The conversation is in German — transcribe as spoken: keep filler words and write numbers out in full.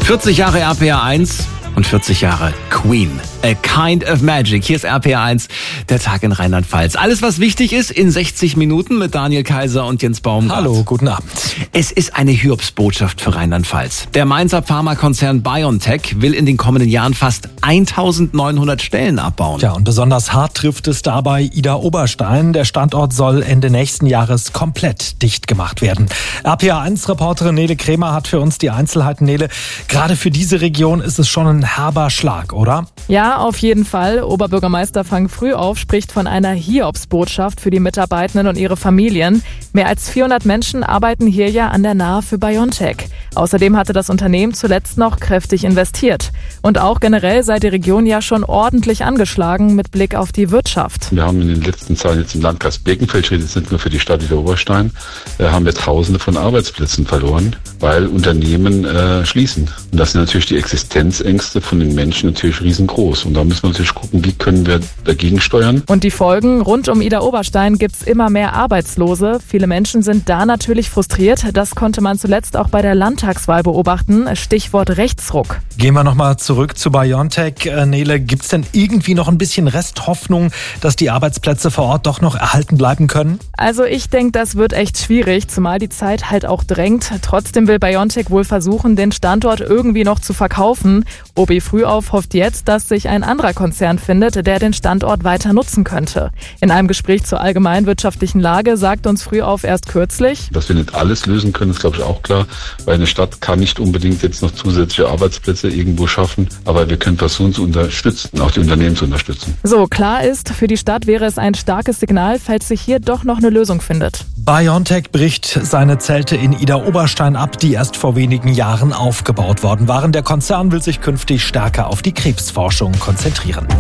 vierzig Jahre R P R eins und vierzig Jahre Queen. A Kind of Magic. Hier ist R P R eins, der Tag in Rheinland-Pfalz. Alles, was wichtig ist, in sechzig Minuten mit Daniel Kaiser und Jens Baumgart. Hallo, guten Abend. Es ist eine Hiobsbotschaft für Rheinland-Pfalz. Der Mainzer Pharmakonzern BioNTech will in den kommenden Jahren fast eintausendneunhundert Stellen abbauen. Ja, und besonders hart trifft es dabei Ida Oberstein. Der Standort soll Ende nächsten Jahres komplett dicht gemacht werden. R P R eins-Reporterin Nele Krämer hat für uns die Einzelheiten. Nele, gerade für diese Region ist es schon ein herber Schlag, oder? Ja, auf jeden Fall. Oberbürgermeister Frank Frühauf spricht von einer Hiobsbotschaft für die Mitarbeitenden und ihre Familien. Mehr als vierhundert Menschen arbeiten hier ja an der Nahe für BioNTech. Außerdem hatte das Unternehmen zuletzt noch kräftig investiert. Und auch generell sei die Region ja schon ordentlich angeschlagen mit Blick auf die Wirtschaft. Wir haben in den letzten Jahren jetzt im Landkreis Birkenfeld, steht jetzt nicht nur für die Stadt Ida Oberstein, äh, haben wir Tausende von Arbeitsplätzen verloren, weil Unternehmen äh, schließen. Und das sind natürlich die Existenzängste von den Menschen natürlich riesengroß. Und da müssen wir natürlich gucken, wie können wir dagegen steuern. Und die Folgen: Rund um Ida Oberstein gibt's immer mehr Arbeitslose. Viele Menschen sind da natürlich frustriert. Das konnte man zuletzt auch bei der Landtagswahl beobachten. Stichwort Rechtsruck. Gehen wir nochmal zurück zu BioNTech. Äh, Nele, gibt's denn irgendwie noch ein bisschen Resthoffnung, dass die Arbeitsplätze vor Ort doch noch erhalten bleiben können? Also ich denke, das wird echt schwierig, zumal die Zeit halt auch drängt. Trotzdem will BioNTech wohl versuchen, den Standort irgendwie noch zu verkaufen. O B Frühauf hofft jetzt, dass sich ein anderer Konzern findet, der den Standort weiter nutzen könnte. In einem Gespräch zur allgemeinen wirtschaftlichen Lage sagt uns Frühauf erst kürzlich: Dass wir nicht alles lösen können, ist glaube ich auch klar, weil eine Stadt kann nicht unbedingt jetzt noch zusätzliche Arbeitsplätze irgendwo schaffen, aber wir können versuchen zu unterstützen, auch die Unternehmen zu unterstützen. So, klar ist, für die Stadt wäre es ein starkes Signal, falls sich hier doch noch eine Lösung findet. BioNTech bricht seine Zelte in Ida Oberstein ab, die erst vor wenigen Jahren aufgebaut worden waren. Der Konzern will sich künftig stärker auf die Krebsforschung konzentrieren.